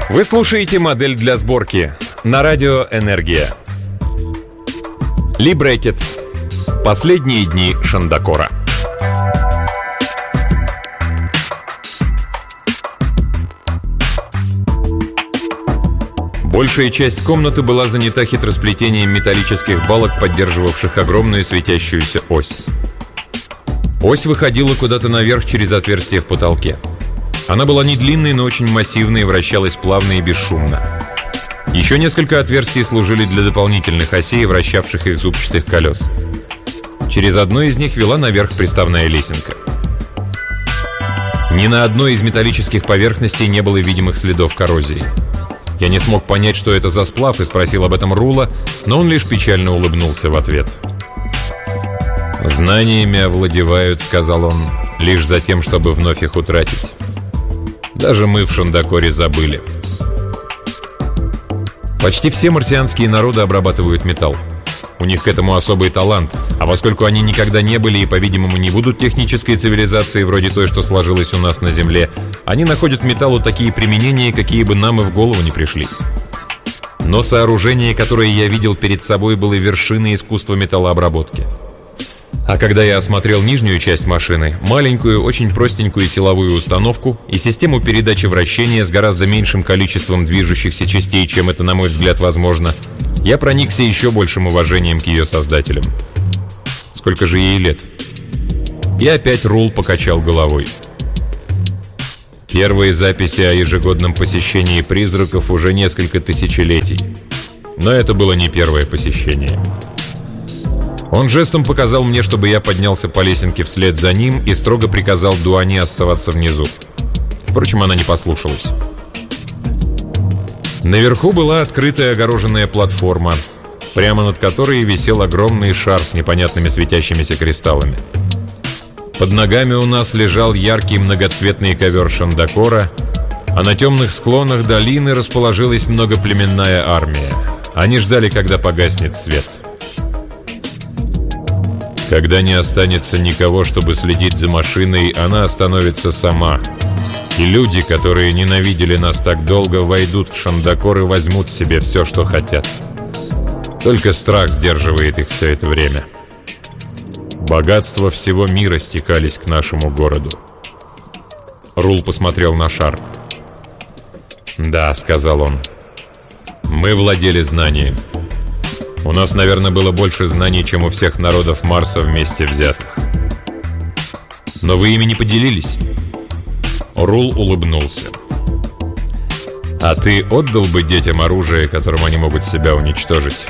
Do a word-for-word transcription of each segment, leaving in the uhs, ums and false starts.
Вы слушаете «Модель для сборки» на радио «Энергия». Ли Брекет. Последние дни Шандакора. Большая часть комнаты была занята хитросплетением металлических балок, поддерживавших огромную светящуюся ось. Ось выходила куда-то наверх через отверстие в потолке. Она была не длинной, но очень массивной и вращалась плавно и бесшумно. Еще несколько отверстий служили для дополнительных осей, вращавших их зубчатых колес. Через одно из них вела наверх приставная лесенка. Ни на одной из металлических поверхностей не было видимых следов коррозии. Я не смог понять, что это за сплав, и спросил об этом Рула, но он лишь печально улыбнулся в ответ. «Знаниями овладевают, — сказал он, — лишь за тем, чтобы вновь их утратить. Даже мы в Шандакоре забыли. Почти все марсианские народы обрабатывают металл. У них к этому особый талант, а поскольку они никогда не были и, по-видимому, не будут технической цивилизацией вроде той, что сложилась у нас на Земле, они находят металлу такие применения, какие бы нам и в голову не пришли. Но сооружение, которое я видел перед собой, было вершиной искусства металлообработки. А когда я осмотрел нижнюю часть машины, маленькую, очень простенькую силовую установку и систему передачи вращения с гораздо меньшим количеством движущихся частей, чем это, на мой взгляд, возможно, я проникся еще большим уважением к ее создателям. Сколько же ей лет? И опять Рул покачал головой. Первые записи о ежегодном посещении призраков уже несколько тысячелетий. Но это было не первое посещение. Он жестом показал мне, чтобы я поднялся по лесенке вслед за ним, и строго приказал Дуани оставаться внизу. Впрочем, она не послушалась. Наверху была открытая огороженная платформа, прямо над которой висел огромный шар с непонятными светящимися кристаллами. Под ногами у нас лежал яркий многоцветный ковер Шандакора, а на темных склонах долины расположилась многоплеменная армия. Они ждали, когда погаснет свет. Когда не останется никого, чтобы следить за машиной, она остановится сама. И люди, которые ненавидели нас так долго, войдут в Шандакор и возьмут себе все, что хотят. Только страх сдерживает их все это время. Богатства всего мира стекались к нашему городу. Рул посмотрел на шар. «Да», — сказал он, — «мы владели знанием. У нас, наверное, было больше знаний, чем у всех народов Марса вместе взятых. Но вы ими не поделились?» Рул улыбнулся. «А ты отдал бы детям оружие, которым они могут себя уничтожить?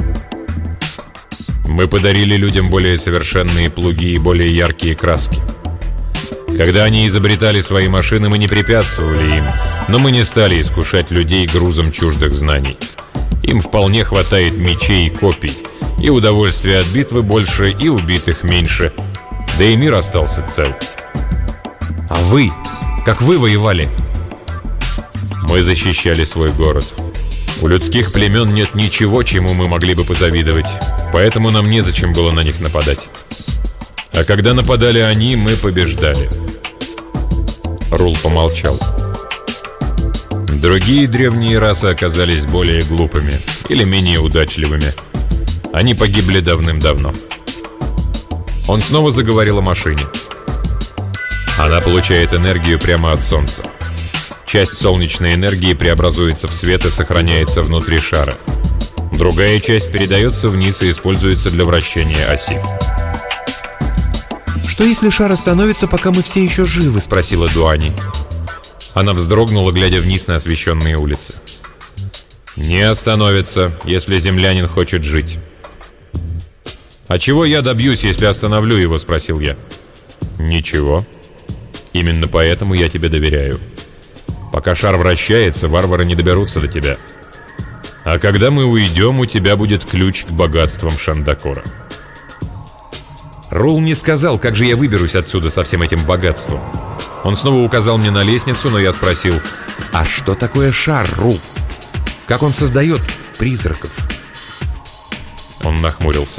Мы подарили людям более совершенные плуги и более яркие краски. Когда они изобретали свои машины, мы не препятствовали им, но мы не стали искушать людей грузом чуждых знаний. Им вполне хватает мечей и копий, и удовольствия от битвы больше, и убитых меньше. Да и мир остался цел». «А вы? Как вы воевали?» «Мы защищали свой город. У людских племен нет ничего, чему мы могли бы позавидовать, поэтому нам незачем было на них нападать. А когда нападали они, мы побеждали». Рул помолчал. Другие древние расы оказались более глупыми или менее удачливыми. Они погибли давным-давно. Он снова заговорил о машине. Она получает энергию прямо от Солнца. Часть солнечной энергии преобразуется в свет и сохраняется внутри шара. Другая часть передается вниз и используется для вращения оси. «Что если шар остановится, пока мы все еще живы?» — спросила Дуани. Она вздрогнула, глядя вниз на освещенные улицы. «Не остановится, если землянин хочет жить». «А чего я добьюсь, если остановлю его?» — спросил я. «Ничего. Именно поэтому я тебе доверяю. Пока шар вращается, варвары не доберутся до тебя. А когда мы уйдем, у тебя будет ключ к богатствам Шандакора». Рул не сказал, как же я выберусь отсюда со всем этим богатством. Он снова указал мне на лестницу, но я спросил: «А что такое шар, Рул? Как он создает призраков?» Он нахмурился.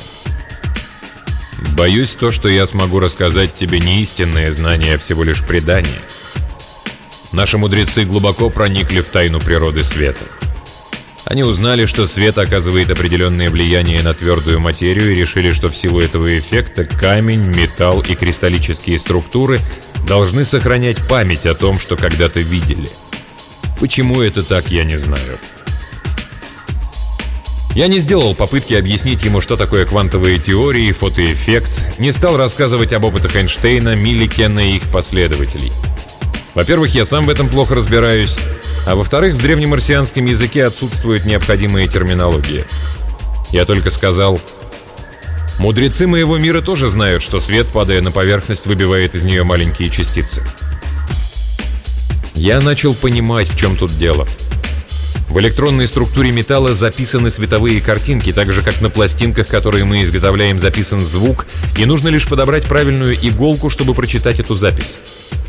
«Боюсь, то, что я смогу рассказать тебе, не истинное знание, а всего лишь предание. Наши мудрецы глубоко проникли в тайну природы света. Они узнали, что свет оказывает определенное влияние на твердую материю, и решили, что в силу этого эффекта камень, металл и кристаллические структуры должны сохранять память о том, что когда-то видели. Почему это так, я не знаю. Я не сделал попытки объяснить ему, что такое квантовые теории, фотоэффект, не стал рассказывать об опытах Эйнштейна, Милликена и их последователей. Во-первых, я сам в этом плохо разбираюсь, а во-вторых, в древнемарсианском языке отсутствует необходимая терминология. Я только сказал: мудрецы моего мира тоже знают, что свет, падая на поверхность, выбивает из нее маленькие частицы. Я начал понимать, в чем тут дело. В электронной структуре металла записаны световые картинки, так же, как на пластинках, которые мы изготовляем, записан звук, и нужно лишь подобрать правильную иголку, чтобы прочитать эту запись.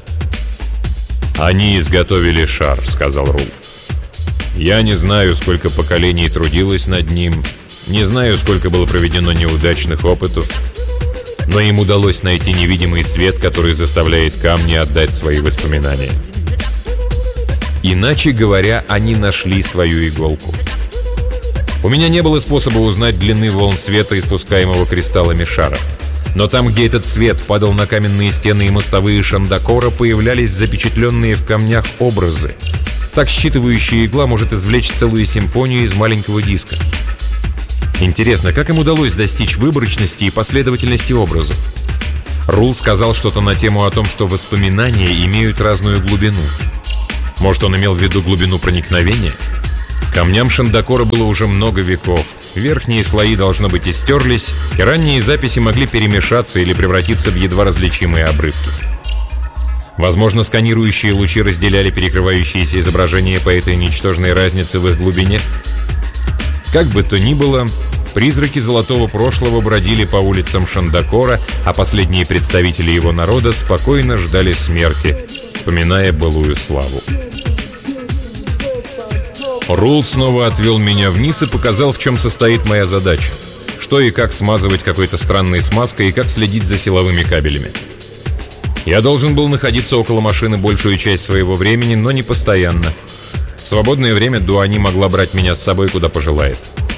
«Они изготовили шар», — сказал Рул. «Я не знаю, сколько поколений трудилось над ним, не знаю, сколько было проведено неудачных опытов, но им удалось найти невидимый свет, который заставляет камни отдать свои воспоминания. Иначе говоря, они нашли свою иголку. У меня не было способа узнать длины волн света, испускаемого кристаллами шара. Но там, где этот свет падал на каменные стены и мостовые Шандакора, появлялись запечатленные в камнях образы. Так считывающая игла может извлечь целую симфонию из маленького диска. Интересно, как им удалось достичь выборочности и последовательности образов? Рул сказал что-то на тему о том, что воспоминания имеют разную глубину. Может, он имел в виду глубину проникновения? Камням Шандакора было уже много веков. Верхние слои, должно быть, истерлись, и ранние записи могли перемешаться или превратиться в едва различимые обрывки. Возможно, сканирующие лучи разделяли перекрывающиеся изображения по этой ничтожной разнице в их глубине. Как бы то ни было, призраки золотого прошлого бродили по улицам Шандакора, а последние представители его народа спокойно ждали смерти, вспоминая былую славу. Рул снова отвел меня вниз и показал, в чем состоит моя задача. Что и как смазывать какой-то странной смазкой и как следить за силовыми кабелями. Я должен был находиться около машины большую часть своего времени, но не постоянно. В свободное время Дуани могла брать меня с собой, куда пожелает.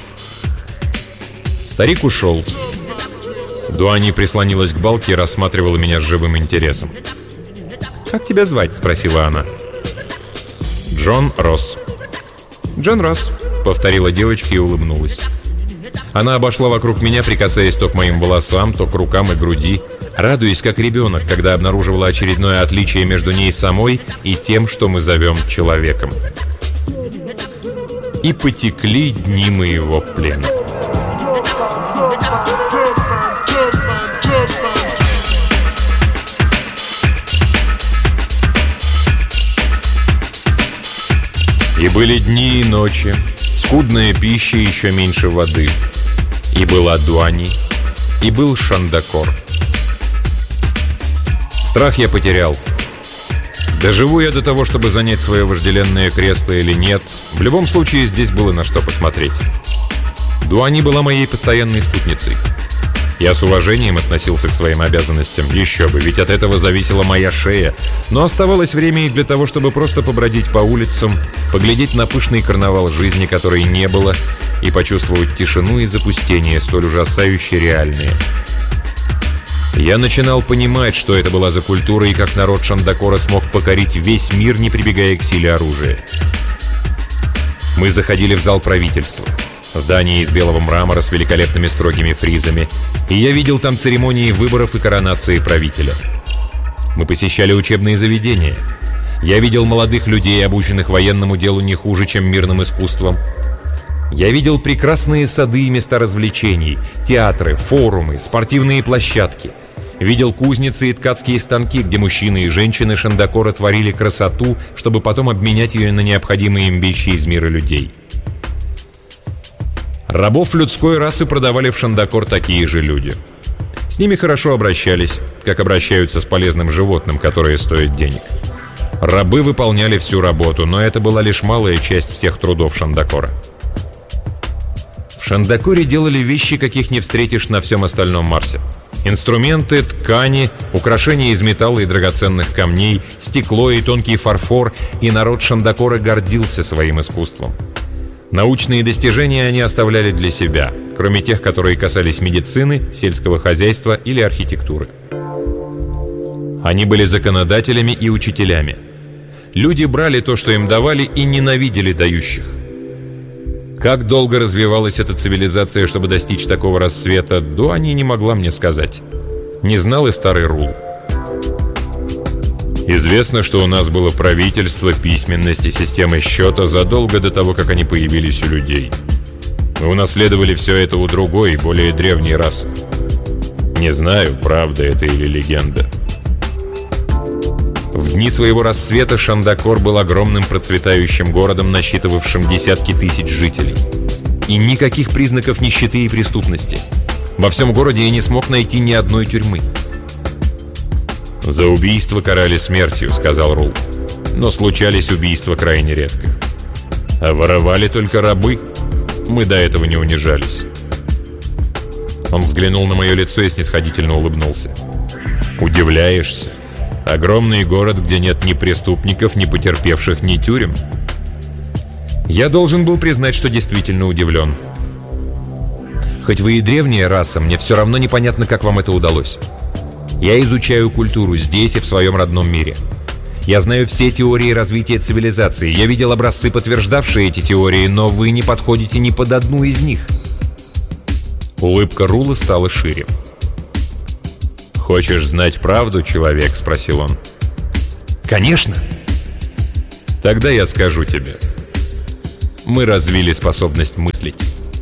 Старик ушел. Дуани прислонилась к балке и рассматривала меня с живым интересом. «Как тебя звать?» — спросила она. «Джон Росс». «Джон Росс», — повторила девочка и улыбнулась. Она обошла вокруг меня, прикасаясь то к моим волосам, то к рукам и груди, радуясь, как ребенок, когда обнаруживала очередное отличие между ней самой и тем, что мы зовем человеком. И потекли дни моего плена. И были дни и ночи, скудная пища и еще меньше воды. И была Дуани, и был Шандакор. Страх я потерял. Доживу я до того, чтобы занять свое вожделенное кресло или нет, в любом случае здесь было на что посмотреть. Дуани была моей постоянной спутницей. Я с уважением относился к своим обязанностям, еще бы, ведь от этого зависела моя шея. Но оставалось время и для того, чтобы просто побродить по улицам, поглядеть на пышный карнавал жизни, которой не было, и почувствовать тишину и запустение, столь ужасающе реальные. Я начинал понимать, что это была за культура и как народ Шандакора смог покорить весь мир, не прибегая к силе оружия. Мы заходили в зал правительства. Здание из белого мрамора с великолепными строгими фризами, и я видел там церемонии выборов и коронации правителя. Мы посещали учебные заведения. Я видел молодых людей, обученных военному делу не хуже, чем мирным искусством. Я видел прекрасные сады и места развлечений, театры, форумы, спортивные площадки. Видел кузницы и ткацкие станки, где мужчины и женщины Шандакора творили красоту, чтобы потом обменять ее на необходимые им вещи из мира людей. Рабов людской расы продавали в Шандакор такие же люди. С ними хорошо обращались, как обращаются с полезным животным, которое стоит денег. Рабы выполняли всю работу, но это была лишь малая часть всех трудов Шандакора. В Шандакоре делали вещи, каких не встретишь на всем остальном Марсе. Инструменты, ткани, украшения из металла и драгоценных камней, стекло и тонкий фарфор, и народ Шандакора гордился своим искусством. Научные достижения они оставляли для себя, кроме тех, которые касались медицины, сельского хозяйства или архитектуры. Они были законодателями и учителями. Люди брали то, что им давали, и ненавидели дающих. Как долго развивалась эта цивилизация, чтобы достичь такого расцвета, Дуани не могла мне сказать. Не знал и старый Рул. Известно, что у нас было правительство, письменность и система счета задолго до того, как они появились у людей. Мы унаследовали все это у другой, более древней расы. Не знаю, правда это или легенда. В дни своего расцвета Шандакор был огромным процветающим городом, насчитывавшим десятки тысяч жителей. И никаких признаков нищеты и преступности. Во всем городе я не смог найти ни одной тюрьмы. «За убийство карали смертью», — сказал Рул. «Но случались убийства крайне редко. А воровали только рабы. Мы до этого не унижались». Он взглянул на мое лицо и снисходительно улыбнулся. «Удивляешься? Огромный город, где нет ни преступников, ни потерпевших, ни тюрем». Я должен был признать, что действительно удивлен. «Хоть вы и древняя раса, мне все равно непонятно, как вам это удалось. Я изучаю культуру здесь и в своем родном мире. Я знаю все теории развития цивилизации. Я видел образцы, подтверждавшие эти теории, но вы не подходите ни под одну из них». Улыбка Рула стала шире. «Хочешь знать правду, человек?» — спросил он. «Конечно!» «Тогда я скажу тебе. Мы развили способность мыслить».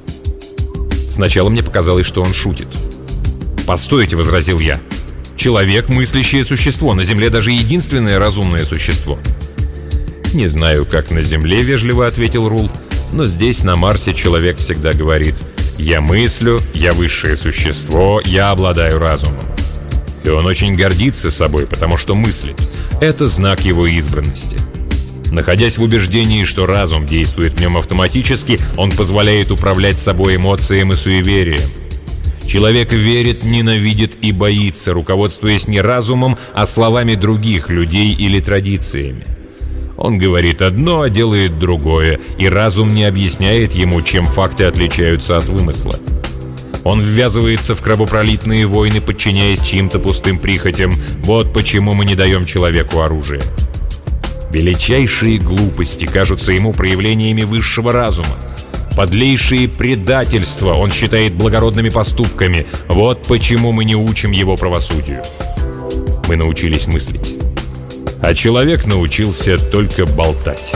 Сначала мне показалось, что он шутит. «Постойте», — возразил я. «Человек — мыслящее существо, на Земле даже единственное разумное существо». «Не знаю, как на Земле», — вежливо ответил Рул, «но здесь, на Марсе, человек всегда говорит: «Я мыслю, я высшее существо, я обладаю разумом». И он очень гордится собой, потому что мыслит. Это знак его избранности. Находясь в убеждении, что разум действует в нем автоматически, он позволяет управлять собой эмоциям и суеверием. Человек верит, ненавидит и боится, руководствуясь не разумом, а словами других людей или традициями. Он говорит одно, а делает другое, и разум не объясняет ему, чем факты отличаются от вымысла. Он ввязывается в кровопролитные войны, подчиняясь чьим-то пустым прихотям. Вот почему мы не даем человеку оружие. Величайшие глупости кажутся ему проявлениями высшего разума. Подлейшие предательства он считает благородными поступками. Вот почему мы не учим его правосудию. Мы научились мыслить. А человек научился только болтать.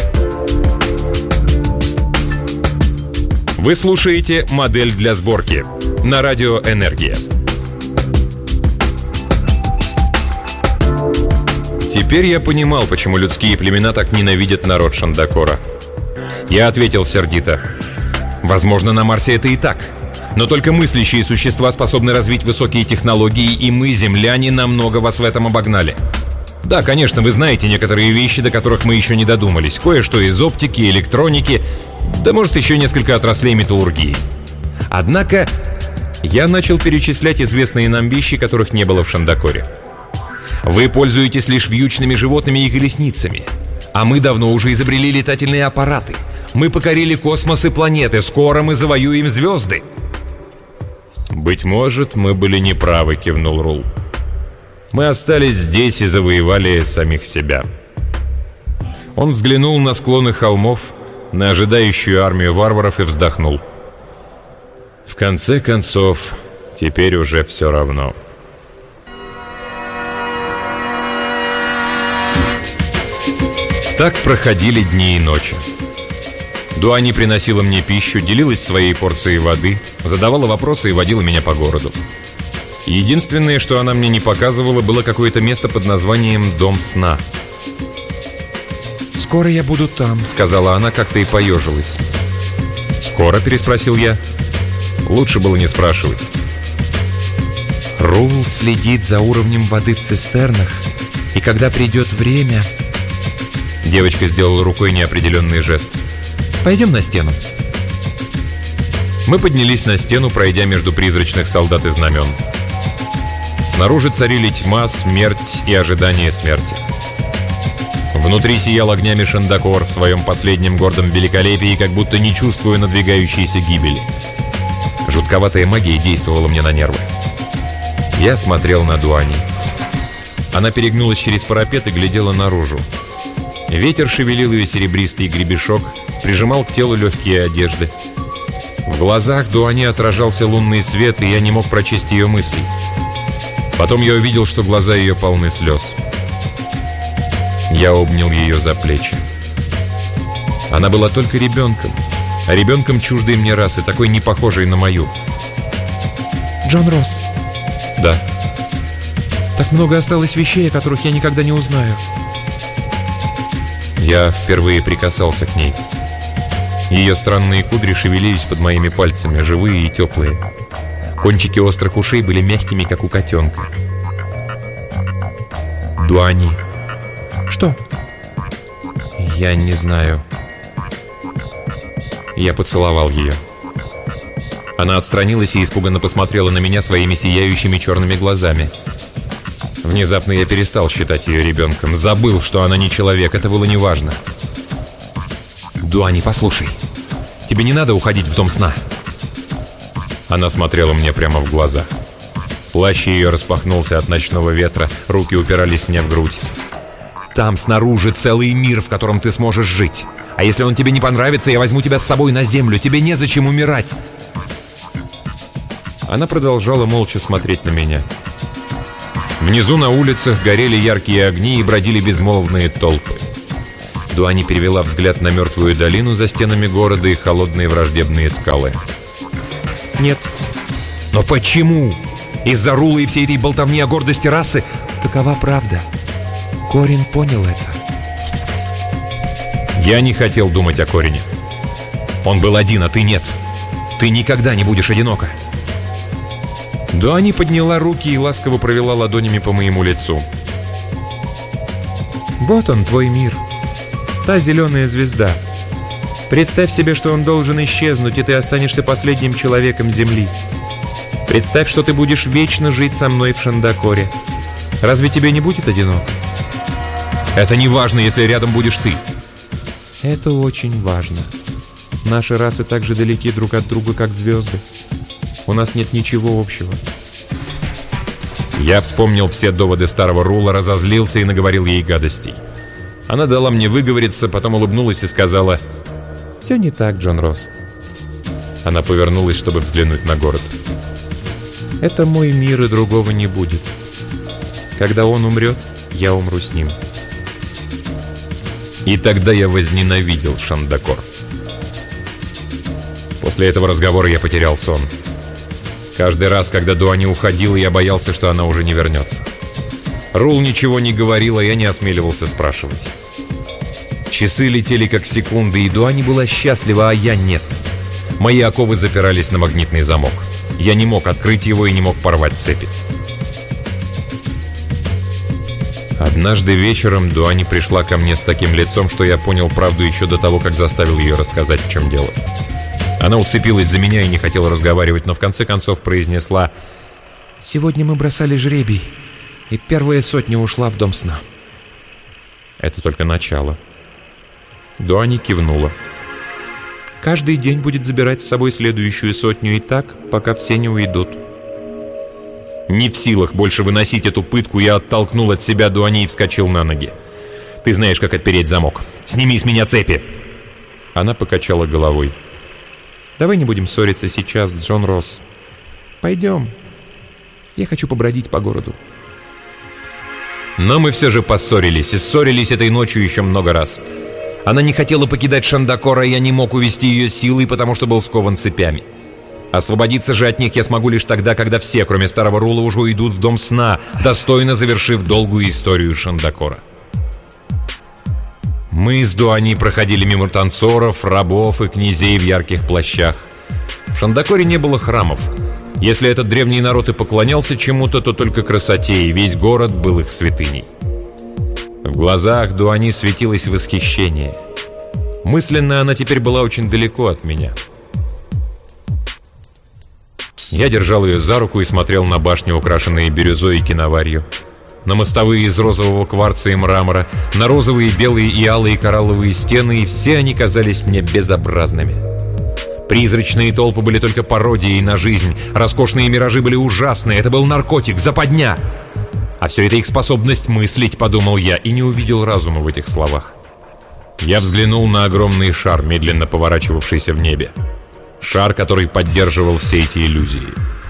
Вы слушаете «Модель для сборки» на радио «Энергия». Теперь я понимал, почему людские племена так ненавидят народ Шандакора. Я ответил сердито: «Возможно, на Марсе это и так. Но только мыслящие существа способны развить высокие технологии, и мы, земляне, намного вас в этом обогнали. Да, конечно, вы знаете некоторые вещи, до которых мы еще не додумались. Кое-что из оптики, электроники, да может еще несколько отраслей металлургии. Однако я начал перечислять известные нам вещи, которых не было в Шандакоре. Вы пользуетесь лишь вьючными животными и колесницами. А мы давно уже изобрели летательные аппараты. Мы покорили космос и планеты. Скоро мы завоюем звезды». «Быть может, мы были неправы», — кивнул Рул. «Мы остались здесь и завоевали самих себя». Он взглянул на склоны холмов, на ожидающую армию варваров и вздохнул. «В конце концов, теперь уже все равно». Так проходили дни и ночи. Дуани приносила мне пищу, делилась своей порцией воды, задавала вопросы и водила меня по городу. Единственное, что она мне не показывала, было какое-то место под названием «Дом сна». «Скоро я буду там», — сказала она, как-то и поежилась. «Скоро?» — переспросил я. Лучше было не спрашивать. «Рул следит за уровнем воды в цистернах, и когда придет время...» Девочка сделала рукой неопределенный жест. «Пойдем на стену». Мы поднялись на стену, пройдя между призрачных солдат и знамен. Снаружи царили тьма, смерть и ожидание смерти. Внутри сиял огнями Шандакор в своем последнем гордом великолепии, как будто не чувствуя надвигающейся гибели. Жутковатая магия действовала мне на нервы. Я смотрел на Дуани. Она перегнулась через парапет и глядела наружу. Ветер шевелил ее серебристый гребешок, прижимал к телу легкие одежды. В глазах Дуани отражался лунный свет, и я не мог прочесть ее мыслей. Потом я увидел, что глаза ее полны слез. Я обнял ее за плечи. Она была только ребенком, а ребенком чуждой мне расы, такой не похожей на мою. Джон Росс. Да. Так много осталось вещей, о которых я никогда не узнаю. Я впервые прикасался к ней. Ее странные кудри шевелились под моими пальцами, живые и теплые. Кончики острых ушей были мягкими, как у котенка. Дуани. Что? Я не знаю. Я поцеловал ее. Она отстранилась и испуганно посмотрела на меня своими сияющими черными глазами. Внезапно я перестал считать ее ребенком. Забыл, что она не человек. Это было неважно. Дуани, послушай. Тебе не надо уходить в дом сна. Она смотрела мне прямо в глаза. Плащ ее распахнулся от ночного ветра. Руки упирались мне в грудь. Там снаружи целый мир, в котором ты сможешь жить. А если он тебе не понравится, я возьму тебя с собой на землю. Тебе незачем умирать. Она продолжала молча смотреть на меня. Внизу на улицах горели яркие огни и бродили безмолвные толпы. Дуани перевела взгляд на мертвую долину за стенами города и холодные враждебные скалы. Нет. Но почему? Из-за Рула и всей этой болтовни о гордости расы? Такова правда. Корин понял это. Я не хотел думать о Корине. Он был один, а ты нет. Ты никогда не будешь одинока. Дуани подняла руки и ласково провела ладонями по моему лицу. Вот он, твой мир. Та зеленая звезда. Представь себе, что он должен исчезнуть, и ты останешься последним человеком Земли. Представь, что ты будешь вечно жить со мной в Шандакоре. Разве тебе не будет одиноко? Это не важно, если рядом будешь ты. Это очень важно. Наши расы так же далеки друг от друга, как звезды. У нас нет ничего общего. Я вспомнил все доводы старого Рула, разозлился и наговорил ей гадостей. Она дала мне выговориться, потом улыбнулась и сказала: «Все не так, Джон Росс». Она повернулась, чтобы взглянуть на город. «Это мой мир, и другого не будет. Когда он умрет, я умру с ним». И тогда я возненавидел Шандакор. После этого разговора я потерял сон. Каждый раз, когда Дуани уходила, я боялся, что она уже не вернется. Рул ничего не говорил, а я не осмеливался спрашивать. Часы летели как секунды, и Дуани была счастлива, а я нет. Мои оковы запирались на магнитный замок. Я не мог открыть его и не мог порвать цепи. Однажды вечером Дуани пришла ко мне с таким лицом, что я понял правду еще до того, как заставил ее рассказать, в чем дело. Она уцепилась за меня и не хотела разговаривать, но в конце концов произнесла: «Сегодня мы бросали жребий, и первая сотня ушла в дом сна». Это только начало. Дуани кивнула. «Каждый день будет забирать с собой следующую сотню, и так, пока все не уйдут». Не в силах больше выносить эту пытку, я оттолкнул от себя Дуани и вскочил на ноги. «Ты знаешь, как отпереть замок. Сними с меня цепи!» Она покачала головой. «Давай не будем ссориться сейчас, Джон Росс. Пойдем. Я хочу побродить по городу». Но мы все же поссорились, и ссорились этой ночью еще много раз. Она не хотела покидать Шандакор, а я не мог увести ее силой, потому что был скован цепями. Освободиться же от них я смогу лишь тогда, когда все, кроме старого Рула, уже уйдут в дом сна, достойно завершив долгую историю Шандакора. Мы с Дуани проходили мимо танцоров, рабов и князей в ярких плащах. В Шандакоре не было храмов. Если этот древний народ и поклонялся чему-то, то только красоте, и весь город был их святыней. В глазах Дуани светилось восхищение. Мысленно она теперь была очень далеко от меня. Я держал ее за руку и смотрел на башни, украшенные бирюзой и киноварью, на мостовые из розового кварца и мрамора, на розовые, белые и алые коралловые стены, и все они казались мне безобразными. Призрачные толпы были только пародией на жизнь, роскошные миражи были ужасны, это был наркотик, западня. А все это их способность мыслить, подумал я, и не увидел разума в этих словах. Я взглянул на огромный шар, медленно поворачивавшийся в небе. Шар, который поддерживал все эти иллюзии.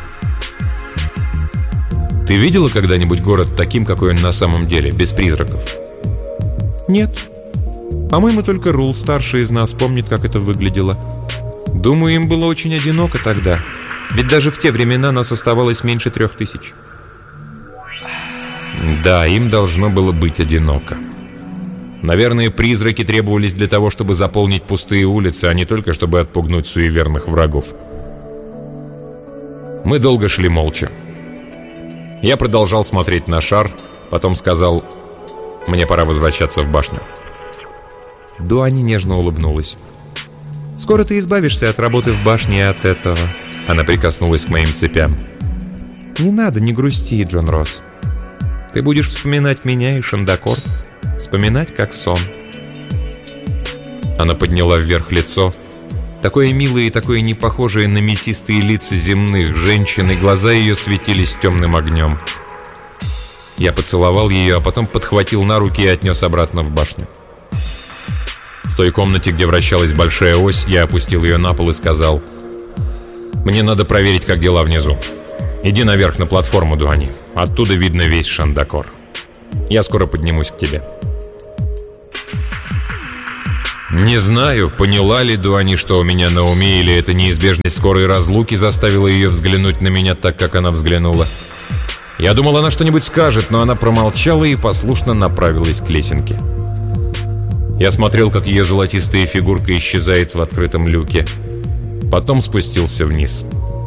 Ты видела когда-нибудь город таким, какой он на самом деле, без призраков? Нет. По-моему, только Рул, старший из нас, помнит, как это выглядело. Думаю, им было очень одиноко тогда. Ведь даже в те времена нас оставалось меньше трех тысяч. Да, им должно было быть одиноко. Наверное, призраки требовались для того, чтобы заполнить пустые улицы, а не только чтобы отпугнуть суеверных врагов. Мы долго шли молча. Я продолжал смотреть на шар, потом сказал: «Мне пора возвращаться в башню». Дуани нежно улыбнулась. «Скоро ты избавишься от работы в башне и от этого». Она прикоснулась к моим цепям. «Не надо, не грусти, Джон Росс. Ты будешь вспоминать меня и Шандакор, вспоминать как сон». Она подняла вверх лицо, такое милое и такое непохожее на мясистые лица земных женщин, и глаза ее светились темным огнем. Я поцеловал ее, а потом подхватил на руки и отнес обратно в башню. В той комнате, где вращалась большая ось, я опустил ее на пол и сказал: «Мне надо проверить, как дела внизу. Иди наверх на платформу, Дуани. Оттуда видно весь Шандакор. Я скоро поднимусь к тебе». Не знаю, поняла ли Дуани, что у меня на уме, или эта неизбежность скорой разлуки заставила ее взглянуть на меня так, как она взглянула. Я думал, она что-нибудь скажет, но она промолчала и послушно направилась к лесенке. Я смотрел, как ее золотистая фигурка исчезает в открытом люке. Потом спустился вниз.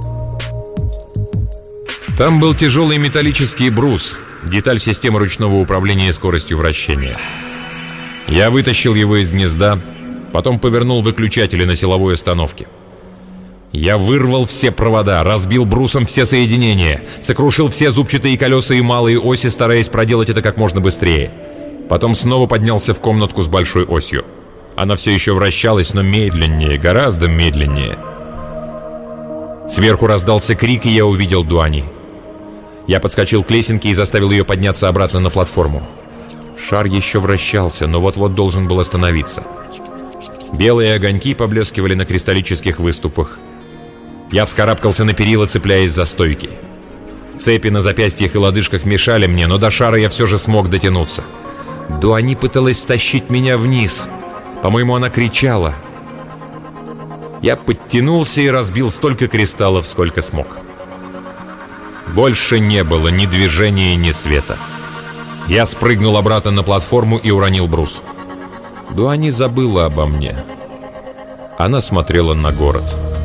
Там был тяжелый металлический брус, деталь системы ручного управления скоростью вращения. Я вытащил его из гнезда, потом повернул выключатели на силовой установке. Я вырвал все провода, разбил брусом все соединения, сокрушил все зубчатые колеса и малые оси, стараясь проделать это как можно быстрее. Потом снова поднялся в комнатку с большой осью. Она все еще вращалась, но медленнее, гораздо медленнее. Сверху раздался крик, и я увидел Дуани. Я подскочил к лесенке и заставил ее подняться обратно на платформу. Шар еще вращался, но вот-вот должен был остановиться. Белые огоньки поблескивали на кристаллических выступах. Я вскарабкался на перила, цепляясь за стойки. Цепи на запястьях и лодыжках мешали мне, но до шара я все же смог дотянуться. Дуани пыталась стащить меня вниз. По-моему, она кричала. Я подтянулся и разбил столько кристаллов, сколько смог. Больше не было ни движения, ни света. Я спрыгнул обратно на платформу и уронил брус. Дуани забыла обо мне. Она смотрела на город.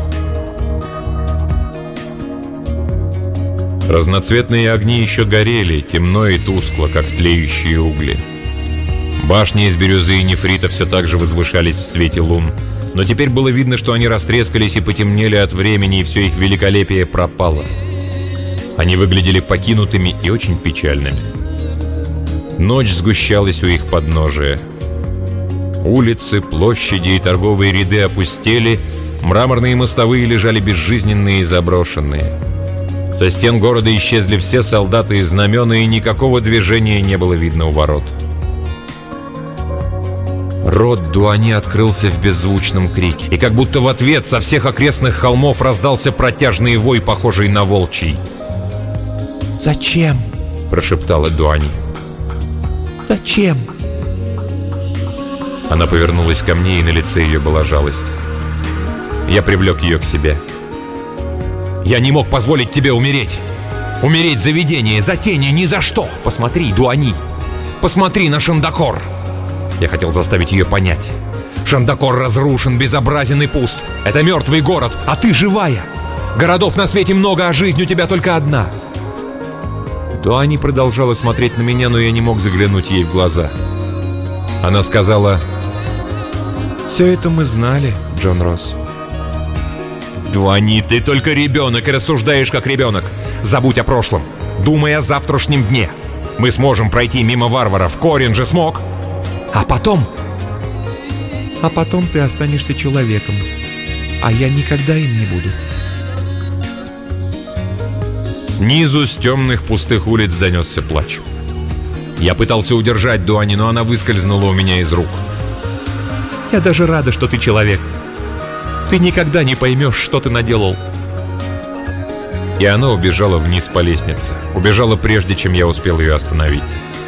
Разноцветные огни еще горели, темно и тускло, как тлеющие угли. Башни из бирюзы и нефрита все так же возвышались в свете лун, но теперь было видно, что они растрескались и потемнели от времени, и все их великолепие пропало. Они выглядели покинутыми и очень печальными. Ночь сгущалась у их подножия. Улицы, площади и торговые ряды опустели, мраморные мостовые лежали безжизненные и заброшенные. Со стен города исчезли все солдаты и знамена, и никакого движения не было видно у ворот. Рот Дуани открылся в беззвучном крике, и как будто в ответ со всех окрестных холмов раздался протяжный вой, похожий на волчий. «Зачем?» – прошептала Дуани. «Зачем?» Она повернулась ко мне, и на лице ее была жалость. Я привлек ее к себе. «Я не мог позволить тебе умереть! Умереть за видение, за тени, ни за что! Посмотри, Дуани! Посмотри на Шандакор!» Я хотел заставить ее понять. Шандакор разрушен, безобразен и пуст. Это мертвый город, а ты живая. Городов на свете много, а жизнь у тебя только одна. Дуани продолжала смотреть на меня, но я не мог заглянуть ей в глаза. Она сказала: «Все это мы знали, Джон Росс». Дуани, ты только ребенок и рассуждаешь как ребенок. Забудь о прошлом. Думай о завтрашнем дне. Мы сможем пройти мимо варваров. Корин же смог. А потом... А потом ты останешься человеком. А я никогда им не буду. Снизу с темных пустых улиц донесся плач. Я пытался удержать Дуани, но она выскользнула у меня из рук. Я даже рада, что ты человек. Ты никогда не поймешь, что ты наделал. И она убежала вниз по лестнице. Убежала прежде, чем я успел ее остановить.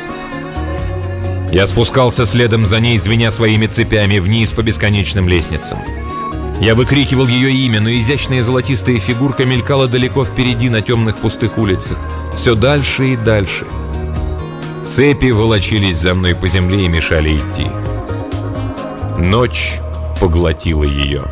Я спускался следом за ней, звеня своими цепями, вниз по бесконечным лестницам. Я выкрикивал ее имя, но изящная золотистая фигурка мелькала далеко впереди на темных пустых улицах. Все дальше и дальше. Цепи волочились за мной по земле и мешали идти. Ночь поглотила ее.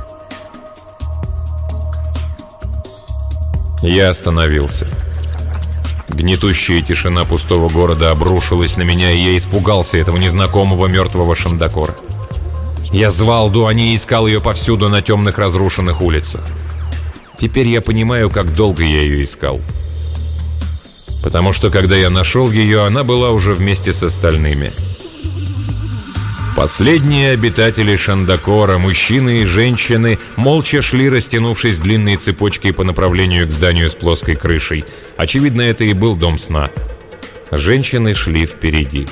Я остановился. Гнетущая тишина пустого города обрушилась на меня, и я испугался этого незнакомого мертвого Шандакора. Я звал Дуани и искал ее повсюду на темных разрушенных улицах. Теперь я понимаю, как долго я ее искал. Потому что, когда я нашел ее, она была уже вместе с остальными. Последние обитатели Шандакора, мужчины и женщины, молча шли, растянувшись длинной цепочкой по направлению к зданию с плоской крышей. Очевидно, это и был дом сна. Женщины шли впереди.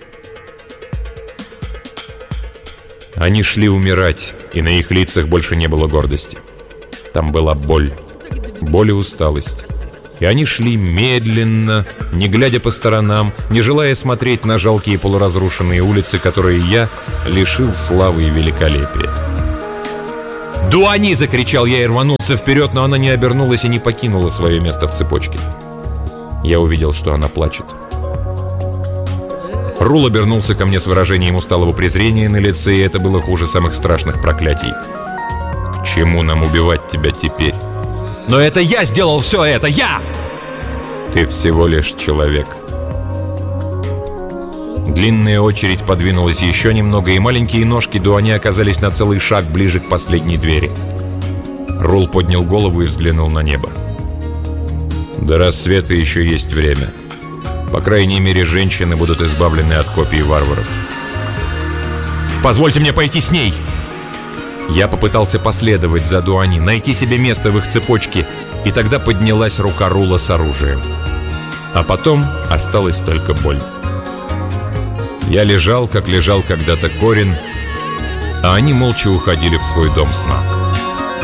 Они шли умирать, и на их лицах больше не было гордости. Там была боль, боль и усталость. И они шли медленно, не глядя по сторонам, не желая смотреть на жалкие полуразрушенные улицы, которые я лишил славы и великолепия. «Дуани!» — закричал я и рванулся вперед, но она не обернулась и не покинула свое место в цепочке. Я увидел, что она плачет. Рул обернулся ко мне с выражением усталого презрения на лице, и это было хуже самых страшных проклятий. «К чему нам убивать тебя теперь?» «Но это я сделал все это! Я!» «Ты всего лишь человек». Длинная очередь подвинулась еще немного, и маленькие ножки Дуани оказались на целый шаг ближе к последней двери. Рул поднял голову и взглянул на небо. «До рассвета еще есть время. По крайней мере, женщины будут избавлены от копий варваров». «Позвольте мне пойти с ней!» Я попытался последовать за Дуани, найти себе место в их цепочке, и тогда поднялась рука Рула с оружием. А потом осталась только боль. Я лежал, как лежал когда-то Корин, а они молча уходили в свой дом сна.